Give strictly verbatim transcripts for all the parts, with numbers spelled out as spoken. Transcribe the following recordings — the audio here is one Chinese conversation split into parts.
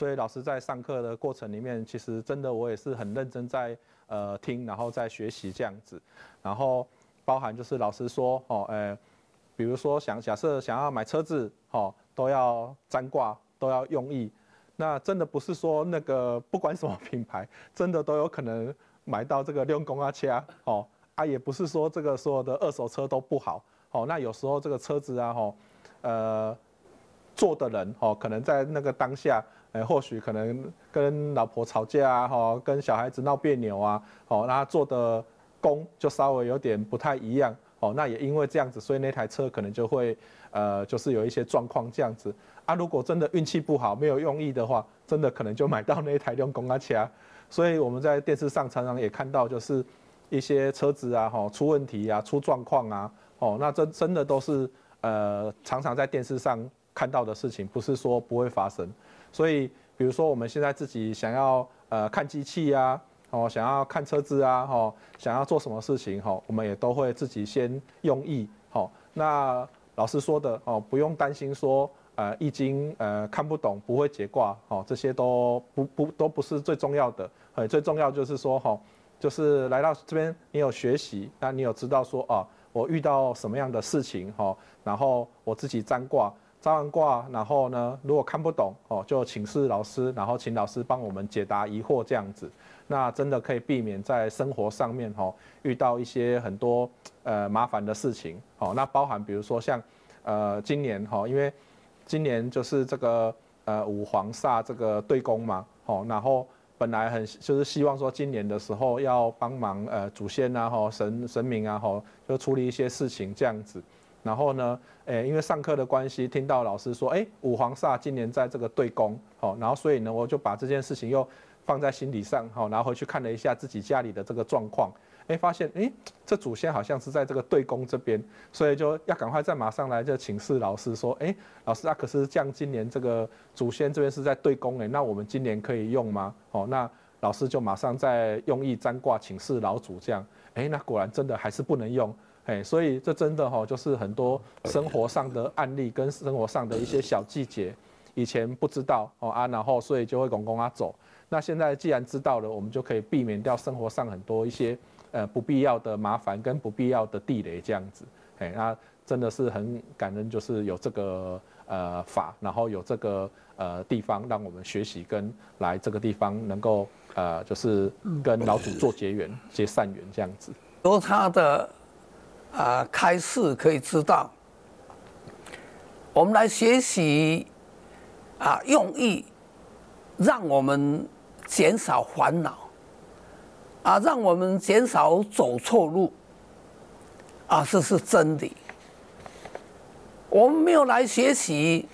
所以老师在上课的过程里面，其实真的我也是很认真在呃听，然后在学习这样子，然后包含就是老师说哦，呃，比如说想假设想要买车子，哦，都要占卦，都要用意，那真的不是说那个不管什么品牌，真的都有可能买到这个用公啊车，哦啊，也不是说这个所有的二手车都不好，哦，那有时候这个车子啊，吼，呃。做的人哦，可能在那个当下，呃，或许可能跟老婆吵架啊，哈，跟小孩子闹别扭啊，哦，那他做的工就稍微有点不太一样，哦，那也因为这样子，所以那台车可能就会，呃，就是有一些状况这样子啊。如果真的运气不好，没有用意的话，真的可能就买到那一台用公阿车。所以我们在电视上常常也看到，就是一些车子啊，哈，出问题啊，出状况啊，哦，那真真的都是呃，常常在电视上看到的事情，不是说不会发生。所以，比如说我们现在自己想要呃看机器啊，哦，想要看车子啊，哦，想要做什么事情，哦，我们也都会自己先用意，哦，那老师说的，哦，不用担心说，呃，易经呃看不懂，不会解卦，哦，这些都不不都不是最重要的，呃，最重要就是说，哈，就是来到这边你有学习，那你有知道说，啊，我遇到什么样的事情，哈，然后我自己占卦。占完卦，然后呢，如果看不懂哦，就请示老师，然后请老师帮我们解答疑惑这样子。那真的可以避免在生活上面哈遇到一些很多呃麻烦的事情。哦，那包含比如说像呃今年哈，因为今年就是这个呃五黄煞这个对宫嘛，哦，然后本来很就是希望说今年的时候要帮忙呃祖先啊哈神神明啊哈，就处理一些事情这样子。然后呢，诶，因为上课的关系，听到老师说，诶，五黄煞今年在这个对宫，好，然后所以呢，我就把这件事情又放在心理上，好，然后回去看了一下自己家里的这个状况，诶，发现，诶，这祖先好像是在这个对宫这边，所以就要赶快再马上来就请示老师说，诶，老师啊，可是这样今年这个祖先这边是在对宫，诶，那我们今年可以用吗？哦，那老师就马上在用意占卦请示老祖，这样，诶，那果然真的还是不能用。哎，所以这真的哈，就是很多生活上的案例跟生活上的一些小细节，以前不知道哦啊，然后所以就会拱拱啊走。那现在既然知道了，我们就可以避免掉生活上很多一些呃不必要的麻烦跟不必要的地雷这样子。哎，那真的是很感恩，就是有这个呃法，然后有这个呃地方让我们学习跟来这个地方能够呃就是跟老祖做结缘、结善缘这样子。 由他的。啊，开示可以知道，我们来学习啊，用意让我们减少烦恼，啊，让我们减少走错路，啊，这是真理。我们没有来学习，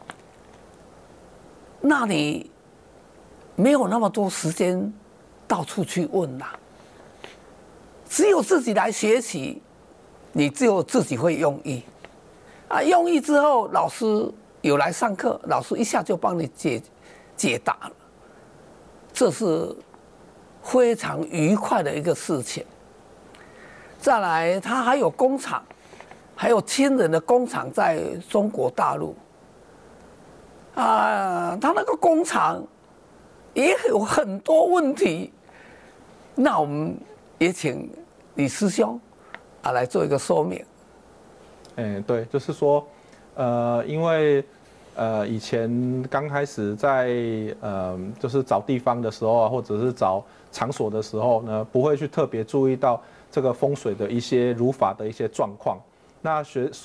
那你没有那么多时间到处去问啦，只有自己来学习。你只有自己会用意，啊，用意之后，老师有来上课，老师一下就帮你解解答了，这是非常愉快的一个事情。再来，他还有工厂，还有亲人的工厂在中国大陆，啊，他那个工厂也有很多问题，那我们也请李师兄。啊，来做一个说明。 嗯，对，就是说，呃，因为呃以前刚开始在呃就是找地方的时候啊，或者是找场所的时候呢，不会去特别注意到这个风水的一些如法的一些状况。那学